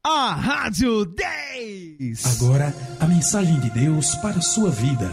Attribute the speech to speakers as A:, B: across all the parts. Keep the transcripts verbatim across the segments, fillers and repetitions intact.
A: A Rádio dez.
B: Agora, a mensagem de Deus para a sua vida.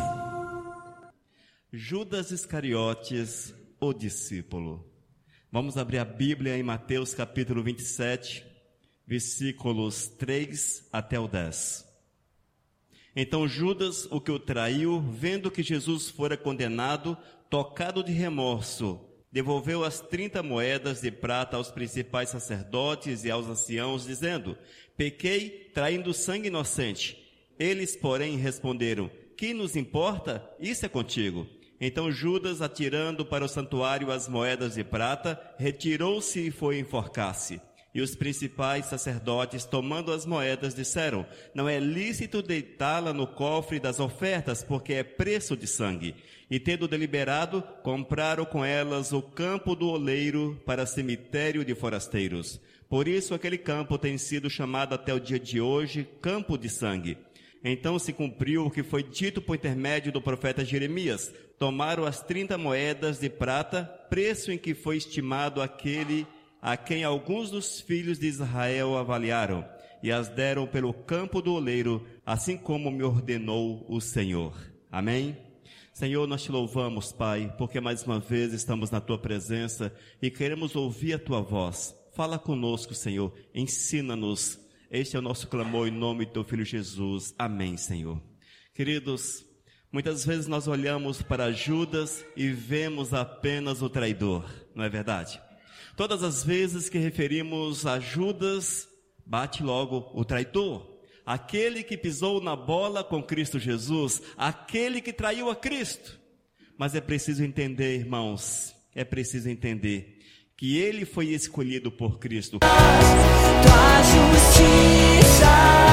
C: Judas Iscariotes, o discípulo. Vamos abrir a Bíblia em Mateus capítulo vinte e sete, versículos três até o dez. Então Judas, o que o traiu, vendo que Jesus fora condenado, tocado de remorso, devolveu as trinta moedas de prata aos principais sacerdotes e aos anciãos, dizendo: pequei, traindo sangue inocente. Eles, porém, responderam: que nos importa? Isso é contigo. Então Judas, atirando para o santuário as moedas de prata, retirou-se e foi enforcar-se. E os principais sacerdotes, tomando as moedas, disseram: não é lícito deitá-la no cofre das ofertas, porque é preço de sangue. E tendo deliberado, compraram com elas o campo do oleiro para cemitério de forasteiros. Por isso aquele campo tem sido chamado até o dia de hoje Campo de Sangue. Então se cumpriu o que foi dito por intermédio do profeta Jeremias: tomaram as trinta moedas de prata, preço em que foi estimado aquele a quem alguns dos filhos de Israel avaliaram, e as deram pelo campo do oleiro, assim como me ordenou o Senhor. Amém? Senhor, nós te louvamos, Pai, porque mais uma vez estamos na Tua presença e queremos ouvir a Tua voz. Fala conosco, Senhor, ensina-nos. Este é o nosso clamor em nome do Teu Filho Jesus. Amém, Senhor. Queridos, muitas vezes nós olhamos para Judas e vemos apenas o traidor, não é verdade? Todas as vezes que referimos a Judas, bate logo o traidor. Aquele que pisou na bola com Cristo Jesus, aquele que traiu a Cristo. Mas é preciso entender, irmãos, é preciso entender que ele foi escolhido por Cristo.
D: Tua justiça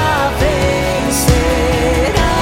D: vencerá.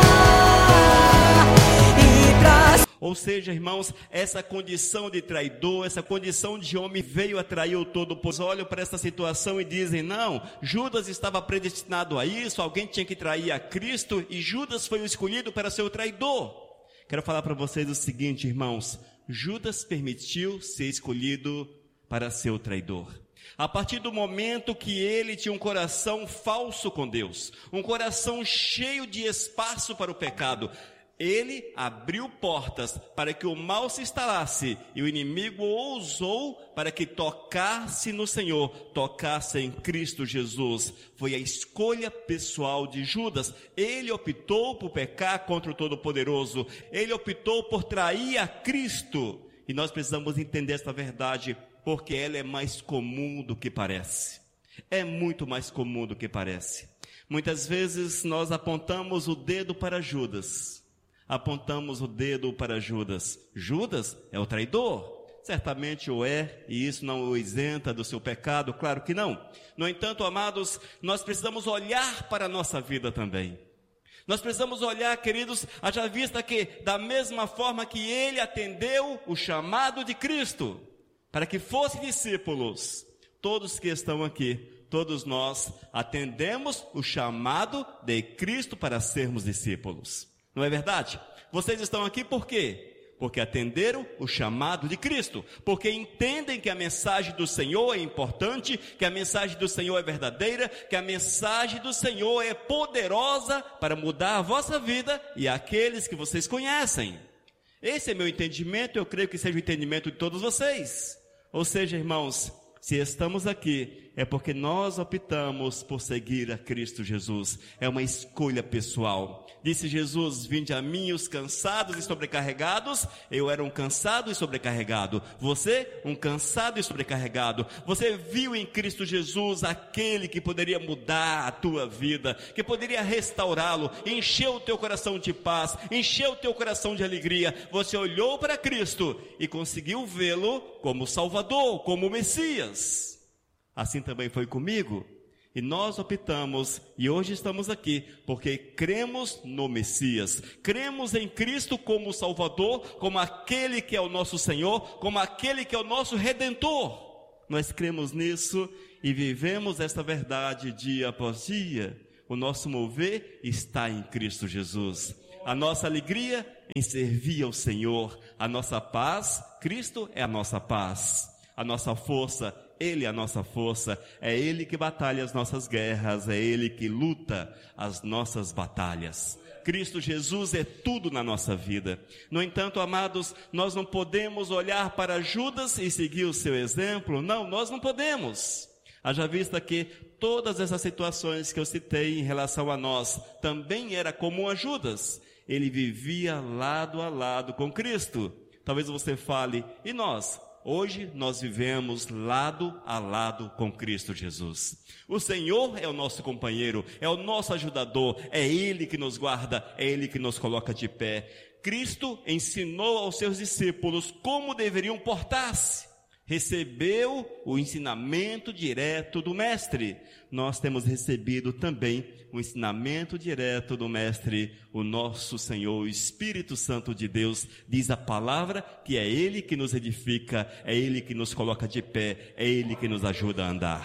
C: Ou seja, irmãos, essa condição de traidor, essa condição de homem veio a trair o Todo-Poderoso. Olham para essa situação e dizem: não, Judas estava predestinado a isso, alguém tinha que trair a Cristo e Judas foi o escolhido para ser o traidor. Quero falar para vocês o seguinte, irmãos: Judas permitiu ser escolhido para ser o traidor. A partir do momento que ele tinha um coração falso com Deus, um coração cheio de espaço para o pecado, ele abriu portas para que o mal se instalasse e o inimigo ousou para que tocasse no Senhor, tocasse em Cristo Jesus. Foi a escolha pessoal de Judas. Ele optou por pecar contra o Todo-Poderoso. Ele optou por trair a Cristo. E nós precisamos entender esta verdade, porque ela é mais comum do que parece. É muito mais comum do que parece. Muitas vezes nós apontamos o dedo para Judas. Apontamos o dedo para Judas. Judas é o traidor. Certamente o é, e isso não o isenta do seu pecado, claro que não. No entanto, amados, nós precisamos olhar para a nossa vida também. Nós precisamos olhar, queridos, haja vista que da mesma forma que ele atendeu o chamado de Cristo, para que fossem discípulos, todos que estão aqui, todos nós atendemos o chamado de Cristo para sermos discípulos. Não é verdade? Vocês estão aqui por quê? Porque atenderam o chamado de Cristo, porque entendem que a mensagem do Senhor é importante, que a mensagem do Senhor é verdadeira, que a mensagem do Senhor é poderosa para mudar a vossa vida e aqueles que vocês conhecem. Esse é meu entendimento, eu creio que seja o entendimento de todos vocês. Ou seja, irmãos, se estamos aqui, é porque nós optamos por seguir a Cristo Jesus. É uma escolha pessoal. Disse Jesus: vinde a mim os cansados e sobrecarregados. Eu era um cansado e sobrecarregado. Você, um cansado e sobrecarregado. Você viu em Cristo Jesus aquele que poderia mudar a tua vida, que poderia restaurá-lo, encher o teu coração de paz, encher o teu coração de alegria. Você olhou para Cristo e conseguiu vê-lo como Salvador, como Messias. Assim também foi comigo. E nós optamos, e hoje estamos aqui, porque cremos no Messias, cremos em Cristo como Salvador, como aquele que é o nosso Senhor, como aquele que é o nosso Redentor. Nós cremos nisso e vivemos esta verdade dia após dia. O nosso mover está em Cristo Jesus. A nossa alegria em servir ao Senhor, a nossa paz, Cristo é a nossa paz. A nossa força Ele é a nossa força, é Ele que batalha as nossas guerras, é Ele que luta as nossas batalhas. Cristo Jesus é tudo na nossa vida. No entanto, amados, nós não podemos olhar para Judas e seguir o seu exemplo. Não, nós não podemos. Haja vista que todas essas situações que eu citei em relação a nós também era comum a Judas. Ele vivia lado a lado com Cristo. Talvez você fale, e nós? Hoje nós vivemos lado a lado com Cristo Jesus. O Senhor é o nosso companheiro, é o nosso ajudador, é Ele que nos guarda, é Ele que nos coloca de pé. Cristo ensinou aos seus discípulos como deveriam portar-se. Recebeu o ensinamento direto do Mestre. Nós temos recebido também o ensinamento direto do Mestre, o nosso Senhor, o Espírito Santo de Deus. Diz a palavra que é Ele que nos edifica, é Ele que nos coloca de pé, é Ele que nos ajuda a andar.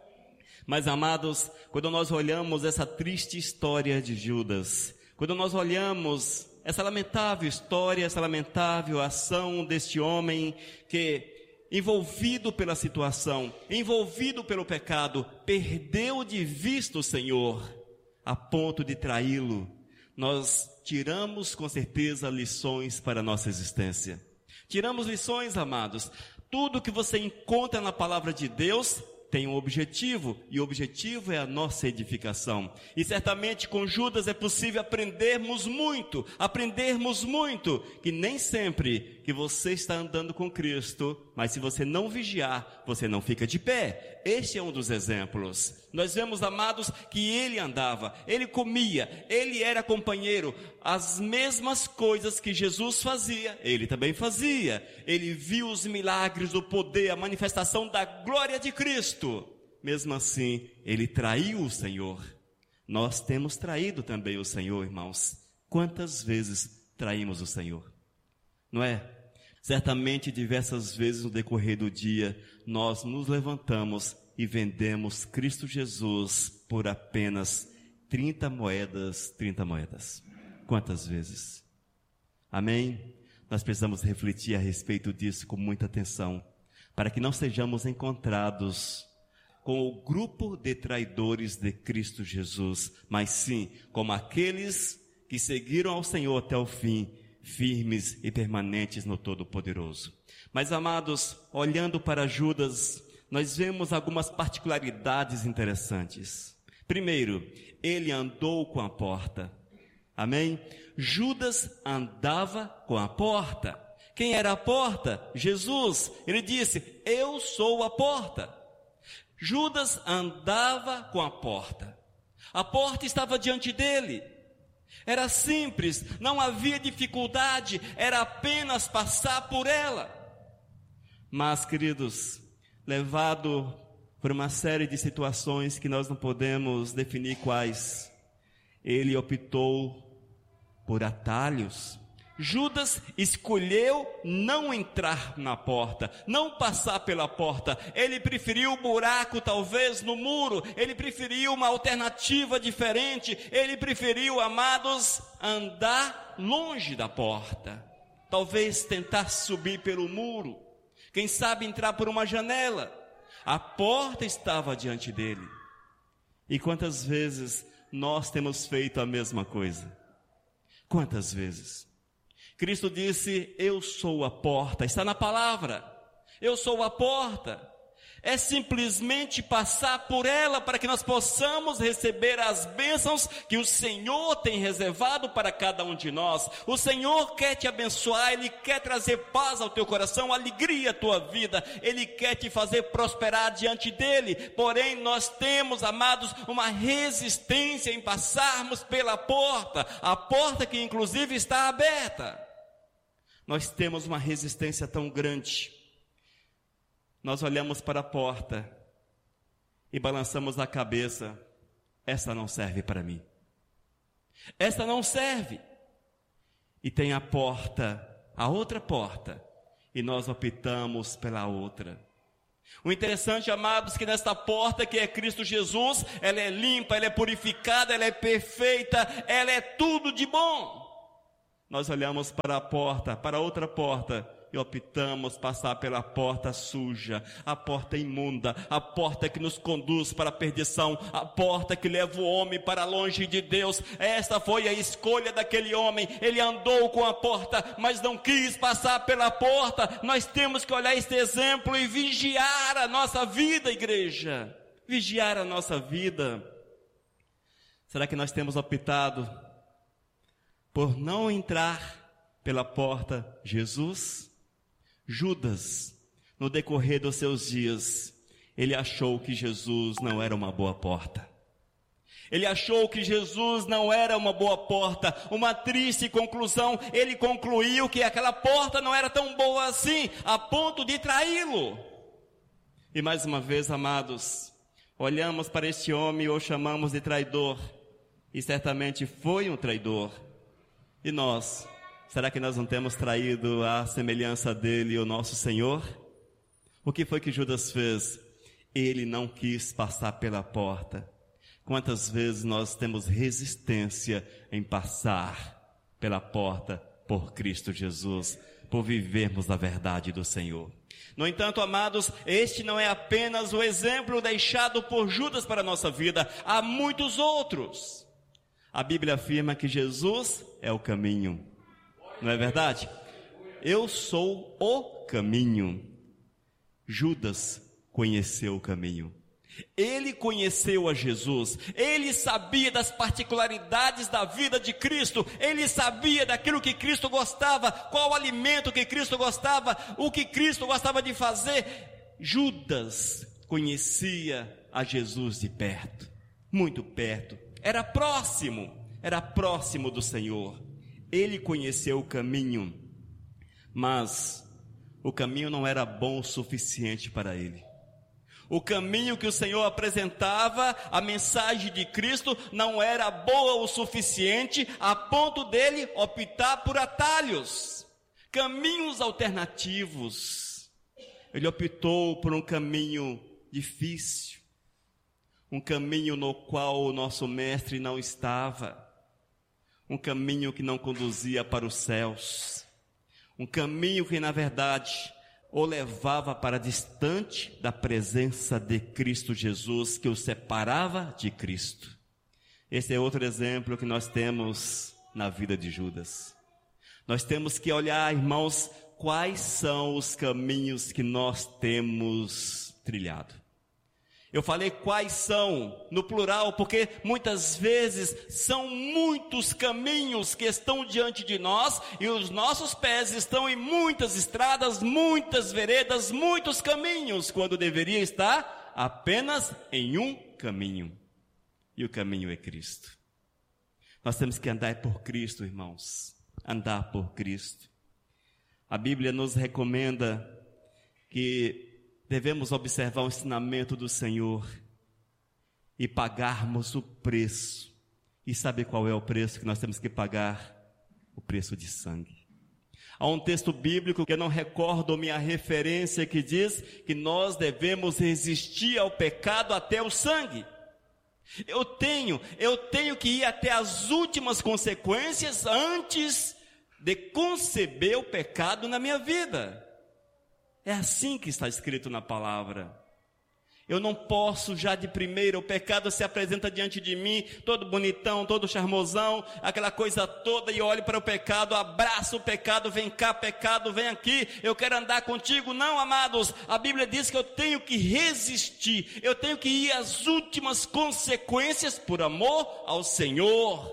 C: Mas, amados, quando nós olhamos essa triste história de Judas, quando nós olhamos essa lamentável história, essa lamentável ação deste homem que, envolvido pela situação, envolvido pelo pecado, perdeu de vista o Senhor, a ponto de traí-lo, nós tiramos com certeza lições para a nossa existência. Tiramos lições, amados. Tudo que você encontra na palavra de Deus tem um objetivo, e o objetivo é a nossa edificação. E certamente com Judas é possível aprendermos muito, aprendermos muito, que nem sempre que você está andando com Cristo, mas se você não vigiar, você não fica de pé. Este é um dos exemplos. Nós vemos, amados, que ele andava, ele comia, ele era companheiro, as mesmas coisas que Jesus fazia, ele também fazia. Ele viu os milagres, o poder, a manifestação da glória de Cristo. Mesmo assim, ele traiu o Senhor. Nós temos traído também o Senhor, irmãos. Quantas vezes traímos o Senhor? Não é? Certamente diversas vezes no decorrer do dia, nós nos levantamos e vendemos Cristo Jesus por apenas trinta moedas, trinta moedas. Quantas vezes? Amém? Nós precisamos refletir a respeito disso com muita atenção, para que não sejamos encontrados com o grupo de traidores de Cristo Jesus, mas sim como aqueles que seguiram ao Senhor até o fim, firmes e permanentes no Todo-Poderoso. Mas, amados, olhando para Judas, nós vemos algumas particularidades interessantes. Primeiro, ele andou com a porta. Amém? Judas andava com a porta. Quem era a porta? Jesus. Ele disse, eu sou a porta. Judas andava com a porta. A porta estava diante dele. Era simples, não havia dificuldade, era apenas passar por ela. Mas, queridos, levado por uma série de situações que nós não podemos definir quais, ele optou por atalhos. Judas escolheu não entrar na porta, não passar pela porta. Ele preferiu o buraco talvez no muro, ele preferiu uma alternativa diferente, ele preferiu, amados, andar longe da porta. Talvez tentar subir pelo muro, quem sabe entrar por uma janela. A porta estava diante dele. E quantas vezes nós temos feito a mesma coisa? Quantas vezes? Cristo disse, eu sou a porta, está na palavra, eu sou a porta. É simplesmente passar por ela para que nós possamos receber as bênçãos que o Senhor tem reservado para cada um de nós. O Senhor quer te abençoar, Ele quer trazer paz ao teu coração, alegria à tua vida, Ele quer te fazer prosperar diante dEle. Porém, nós temos, amados, uma resistência em passarmos pela porta, a porta que inclusive está aberta. Nós temos uma resistência tão grande. Nós olhamos para a porta e balançamos a cabeça. Essa não serve para mim. Essa não serve. E tem a porta, a outra porta, e nós optamos pela outra. O interessante, amados, que nesta porta que é Cristo Jesus, ela é limpa, ela é purificada, ela é perfeita, ela é tudo de bom. Nós olhamos para a porta, para outra porta, e optamos passar pela porta suja, a porta imunda, a porta que nos conduz para a perdição, a porta que leva o homem para longe de Deus. Esta foi a escolha daquele homem. Ele andou com a porta, mas não quis passar pela porta. Nós temos que olhar este exemplo e vigiar a nossa vida, igreja. Vigiar a nossa vida. Será que nós temos optado por não entrar pela porta Jesus? Judas, no decorrer dos seus dias, ele achou que Jesus não era uma boa porta. Ele achou que Jesus não era uma boa porta. Uma triste conclusão. Ele concluiu que aquela porta não era tão boa assim, a ponto de traí-lo. E mais uma vez, amados, olhamos para este homem e o chamamos de traidor. E certamente foi um traidor. E nós, será que nós não temos traído a semelhança dele, o nosso Senhor? O que foi que Judas fez? Ele não quis passar pela porta. Quantas vezes nós temos resistência em passar pela porta por Cristo Jesus, por vivermos a verdade do Senhor. No entanto, amados, este não é apenas o exemplo deixado por Judas para a nossa vida. Há muitos outros. A Bíblia afirma que Jesus é o caminho. Não é verdade? Eu sou o caminho. Judas conheceu o caminho. Ele conheceu a Jesus. Ele sabia das particularidades da vida de Cristo. Ele sabia daquilo que Cristo gostava, qual alimento que Cristo gostava, o que Cristo gostava de fazer. Judas conhecia a Jesus de perto, muito perto. Era próximo, era próximo do Senhor. Ele conheceu o caminho, mas o caminho não era bom o suficiente para ele. O caminho que o Senhor apresentava, a mensagem de Cristo, não era boa o suficiente a ponto dele optar por atalhos, caminhos alternativos. Ele optou por um caminho difícil, um caminho no qual o nosso mestre não estava, um caminho que não conduzia para os céus, um caminho que na verdade o levava para distante da presença de Cristo Jesus, que o separava de Cristo. Esse é outro exemplo que nós temos na vida de Judas. Nós temos que olhar, irmãos, quais são os caminhos que nós temos trilhado. Eu falei quais são, no plural, porque muitas vezes são muitos caminhos que estão diante de nós e os nossos pés estão em muitas estradas, muitas veredas, muitos caminhos, quando deveria estar apenas em um caminho. E o caminho é Cristo. Nós temos que andar por Cristo, irmãos. Andar por Cristo. A Bíblia nos recomenda que devemos observar o ensinamento do Senhor e pagarmos o preço. E sabe qual é o preço que nós temos que pagar? O preço de sangue. Há um texto bíblico que eu não recordo minha referência, que diz que nós devemos resistir ao pecado até o sangue. Eu tenho, eu tenho que ir até as últimas consequências antes de conceber o pecado na minha vida. É assim que está escrito na palavra. Eu não posso já de primeira, o pecado se apresenta diante de mim, todo bonitão, todo charmosão, aquela coisa toda, e eu olho para o pecado, abraço o pecado, vem cá pecado, vem aqui, eu quero andar contigo. Não, amados, a Bíblia diz que eu tenho que resistir, eu tenho que ir às últimas consequências por amor ao Senhor.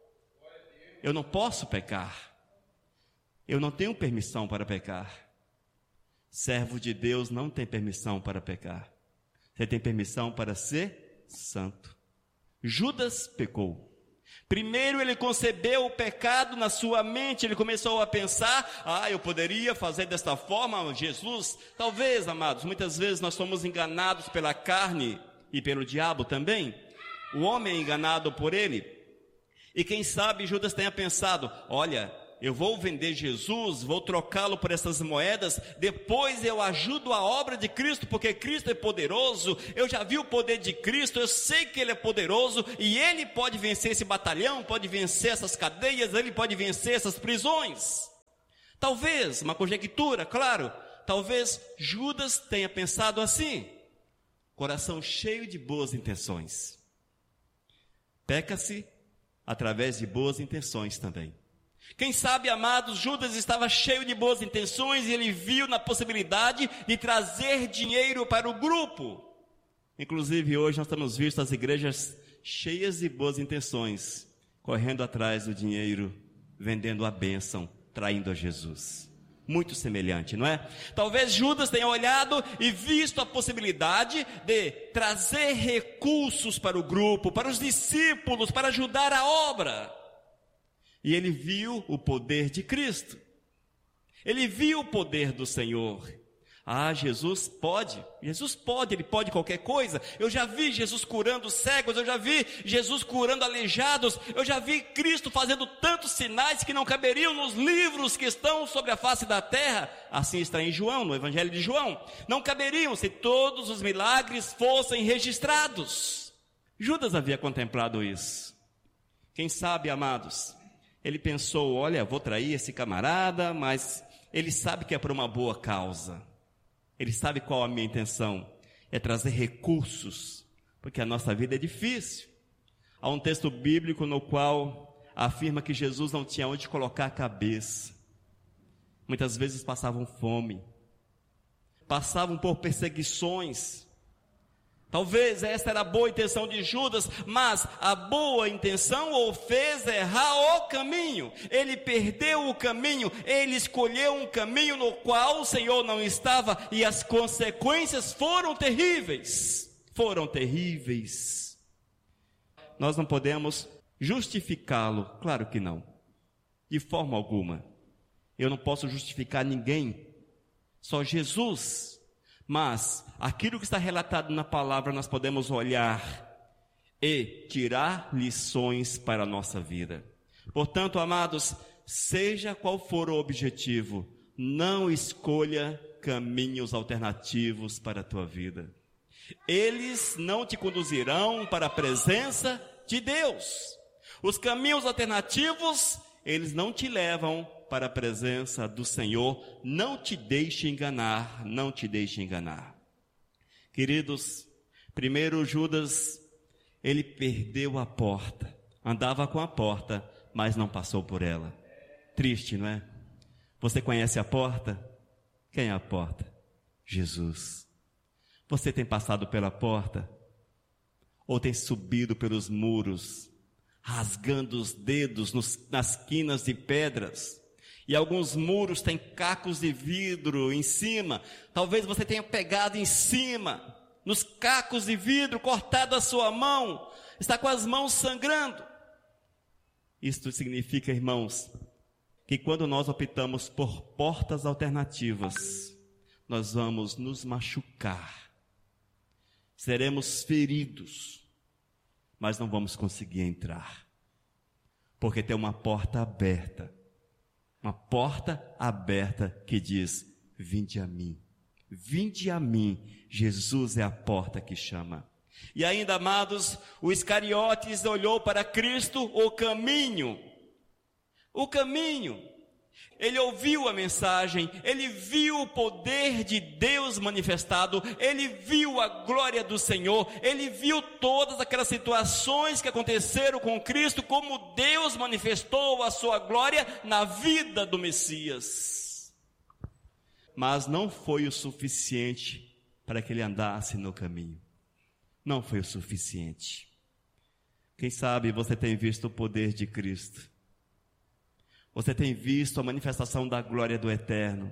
C: Eu não posso pecar, eu não tenho permissão para pecar. Servo de Deus não tem permissão para pecar. Você tem permissão para ser santo. Judas pecou. Primeiro ele concebeu o pecado na sua mente. Ele começou a pensar: ah, eu poderia fazer desta forma, Jesus. Talvez, amados, muitas vezes nós somos enganados pela carne e pelo diabo também. O homem é enganado por ele. E quem sabe Judas tenha pensado: olha, eu vou vender Jesus, vou trocá-lo por essas moedas, depois eu ajudo a obra de Cristo, porque Cristo é poderoso, eu já vi o poder de Cristo, eu sei que Ele é poderoso, e Ele pode vencer esse batalhão, pode vencer essas cadeias, Ele pode vencer essas prisões. Talvez, uma conjectura, claro, talvez Judas tenha pensado assim, coração cheio de boas intenções. Peca-se através de boas intenções também. Quem sabe, amados, Judas estava cheio de boas intenções e ele viu na possibilidade de trazer dinheiro para o grupo. Inclusive hoje nós temos visto as igrejas cheias de boas intenções, correndo atrás do dinheiro, vendendo a bênção, traindo a Jesus. Muito semelhante, não é? Talvez Judas tenha olhado e visto a possibilidade de trazer recursos para o grupo, para os discípulos, para ajudar a obra. E ele viu o poder de Cristo. Ele viu o poder do Senhor. Ah, Jesus pode, Jesus pode, Ele pode qualquer coisa. Eu já vi Jesus curando cegos, eu já vi Jesus curando aleijados, eu já vi Cristo fazendo tantos sinais que não caberiam nos livros que estão sobre a face da terra. Assim está em João, no Evangelho de João. Não caberiam se todos os milagres fossem registrados. Judas havia contemplado isso. Quem sabe, amados, ele pensou, olha, vou trair esse camarada, mas ele sabe que é por uma boa causa. Ele sabe qual a minha intenção, é trazer recursos, porque a nossa vida é difícil. Há um texto bíblico no qual afirma que Jesus não tinha onde colocar a cabeça. Muitas vezes passavam fome, passavam por perseguições. Talvez esta era a boa intenção de Judas, mas a boa intenção o fez errar o caminho. Ele perdeu o caminho, ele escolheu um caminho no qual o Senhor não estava, e as consequências foram terríveis. Foram terríveis. Nós não podemos justificá-lo, claro que não, de forma alguma. Eu não posso justificar ninguém, só Jesus. Mas aquilo que está relatado na palavra nós podemos olhar e tirar lições para a nossa vida. Portanto, amados, seja qual for o objetivo, não escolha caminhos alternativos para a tua vida. Eles não te conduzirão para a presença de Deus. Os caminhos alternativos, eles não te levam para a presença do Senhor. Não te deixe enganar, não te deixe enganar. Queridos, primeiro Judas, ele perdeu a porta, andava com a porta, mas não passou por ela. Triste, não é? Você conhece a porta? Quem é a porta? Jesus. Você tem passado pela porta? Ou tem subido pelos muros, rasgando os dedos nos, nas quinas de pedras? E alguns muros têm cacos de vidro em cima. Talvez você tenha pegado em cima, nos cacos de vidro, cortado a sua mão, está com as mãos sangrando. Isto significa, irmãos, que quando nós optamos por portas alternativas, nós vamos nos machucar. Seremos feridos, mas não vamos conseguir entrar. Porque tem uma porta aberta. Uma porta aberta que diz, vinde a mim, vinde a mim, Jesus é a porta que chama. E ainda, amados, o Iscariotes olhou para Cristo, o caminho, o caminho, ele ouviu a mensagem, ele viu o poder de Deus manifestado, ele viu a glória do Senhor, ele viu todas aquelas situações que aconteceram com Cristo, como Deus manifestou a sua glória na vida do Messias. Mas não foi o suficiente para que ele andasse no caminho. Não foi o suficiente. Quem sabe você tem visto o poder de Cristo. Você tem visto a manifestação da glória do Eterno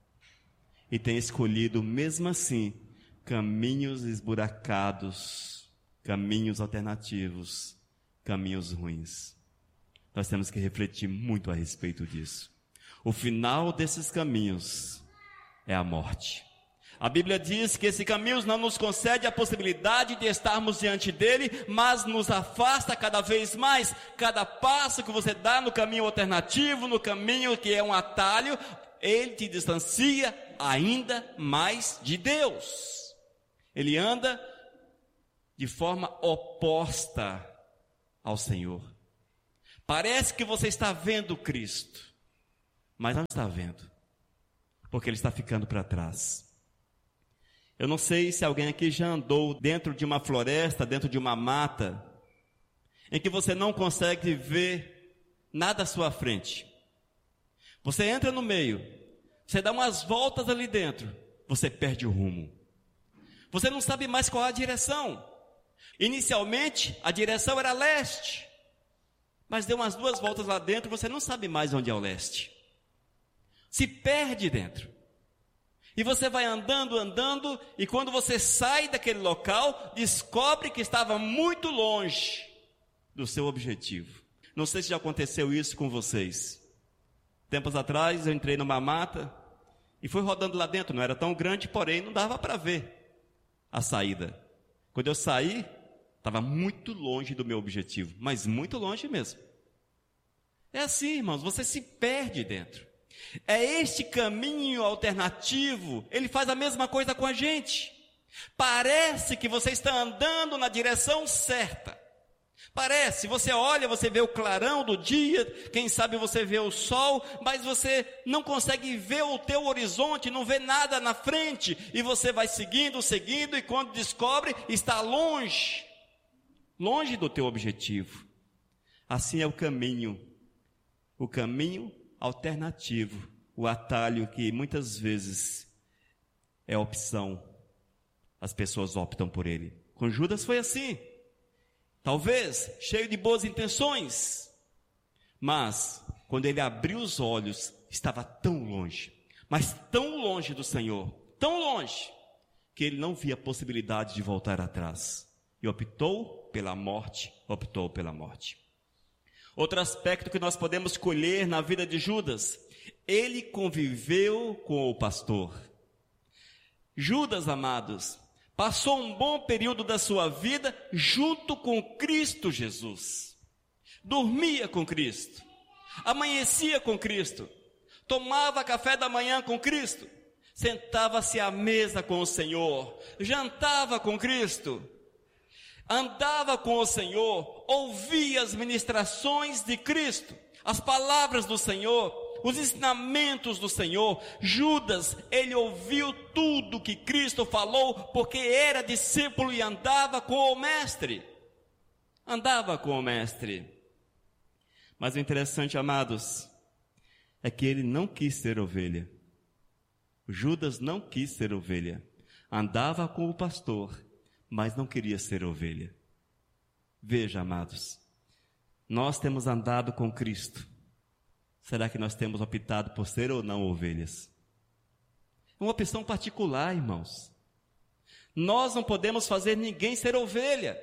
C: e tem escolhido, mesmo assim, caminhos esburacados, caminhos alternativos, caminhos ruins. Nós temos que refletir muito a respeito disso. O final desses caminhos é a morte. A Bíblia diz que esse caminho não nos concede a possibilidade de estarmos diante dele, mas nos afasta cada vez mais. Cada passo que você dá no caminho alternativo, no caminho que é um atalho, ele te distancia ainda mais de Deus. Ele anda de forma oposta ao Senhor. Parece que você está vendo Cristo, mas não está vendo, porque ele está ficando para trás. Eu não sei se alguém aqui já andou dentro de uma floresta, dentro de uma mata, em que você não consegue ver nada à sua frente. Você entra no meio, você dá umas voltas ali dentro, você perde o rumo. Você não sabe mais qual é a direção. Inicialmente, a direção era leste, mas deu umas duas voltas lá dentro, você não sabe mais onde é o leste. Se perde dentro. E você vai andando, andando, e quando você sai daquele local, descobre que estava muito longe do seu objetivo. Não sei se já aconteceu isso com vocês. Tempos atrás, eu entrei numa mata, e fui rodando lá dentro, não era tão grande, porém não dava para ver a saída. Quando eu saí, estava muito longe do meu objetivo, mas muito longe mesmo. É assim, irmãos, você se perde dentro. É este caminho alternativo, ele faz a mesma coisa com a gente. Parece que você está andando na direção certa. Parece, você olha, você vê o clarão do dia, quem sabe você vê o sol, mas você não consegue ver o teu horizonte, não vê nada na frente, e você vai seguindo, seguindo, e quando descobre, está longe, longe do teu objetivo. Assim é o caminho, o caminho alternativo, o atalho que muitas vezes é opção, as pessoas optam por ele. Com Judas foi assim. Talvez cheio de boas intenções, mas quando ele abriu os olhos, estava tão longe, mas tão longe do Senhor, tão longe, que ele não via possibilidade de voltar atrás, e optou pela morte, optou pela morte. Outro aspecto que nós podemos colher na vida de Judas, ele conviveu com o pastor. Judas, amados, passou um bom período da sua vida junto com Cristo Jesus. Dormia com Cristo, amanhecia com Cristo, tomava café da manhã com Cristo, sentava-se à mesa com o Senhor, jantava com Cristo, andava com o Senhor, ouvia as ministrações de Cristo, as palavras do Senhor, os ensinamentos do Senhor. Judas, ele ouviu tudo que Cristo falou, porque era discípulo e andava com o mestre. Andava com o mestre. Mas o interessante, amados, é que ele não quis ser ovelha. Judas não quis ser ovelha. Andava com o pastor, mas não queria ser ovelha. Veja, amados, nós temos andado com Cristo. Será que nós temos optado por ser ou não ovelhas? É uma opção particular, irmãos. Nós não podemos fazer ninguém ser ovelha.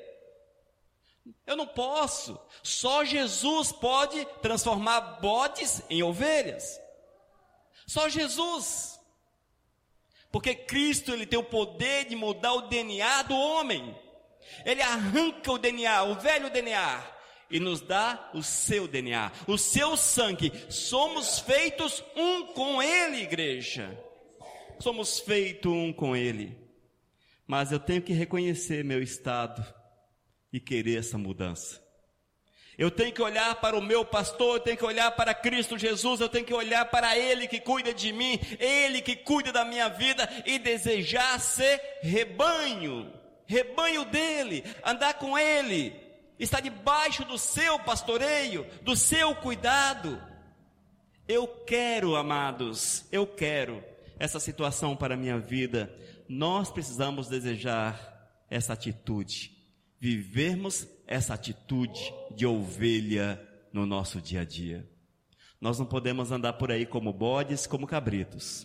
C: Eu não posso. Só Jesus pode transformar bodes em ovelhas. Só Jesus. Porque Cristo, ele tem o poder de mudar o D N A do homem. Ele arranca o D N A, o velho D N A, e nos dá o seu D N A, o seu sangue. Somos feitos um com Ele, igreja. Somos feitos um com Ele. Mas eu tenho que reconhecer meu estado e querer essa mudança. Eu tenho que olhar para o meu pastor, eu tenho que olhar para Cristo Jesus, eu tenho que olhar para Ele que cuida de mim, Ele que cuida da minha vida, e desejar ser rebanho, rebanho dEle, andar com Ele, está debaixo do seu pastoreio, do seu cuidado. Eu quero, amados, eu quero essa situação para a minha vida. Nós precisamos desejar essa atitude, vivermos essa atitude de ovelha no nosso dia a dia. Nós não podemos andar por aí como bodes, como cabritos.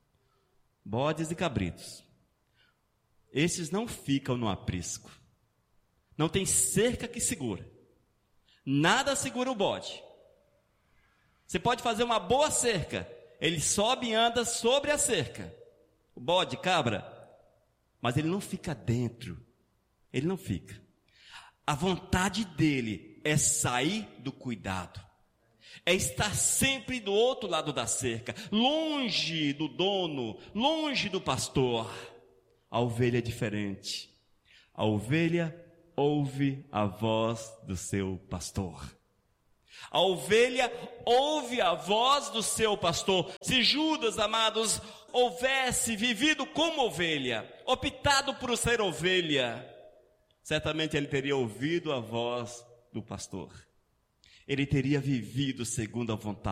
C: Bodes e cabritos. Esses não ficam no aprisco. Não tem cerca que segura. Nada segura o bode. Você pode fazer uma boa cerca, ele sobe e anda sobre a cerca. O bode, cabra, mas ele não fica dentro. Ele não fica. A vontade dele é sair do cuidado. É estar sempre do outro lado da cerca, longe do dono, longe do pastor. A ovelha é diferente. A ovelha ouve a voz do seu pastor. A ovelha ouve a voz do seu pastor. Se Judas, amados, houvesse vivido como ovelha, optado por ser ovelha, certamente ele teria ouvido a voz do pastor. Ele teria vivido segundo a vontade